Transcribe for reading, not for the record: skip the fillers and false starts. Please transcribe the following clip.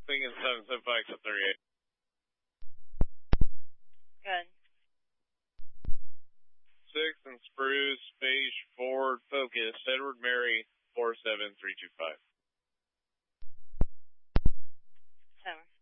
Thinking 775, except 38. Good. 6 and Spruce, Beige, Ford, Focus, Edward Mary, 47325. 7.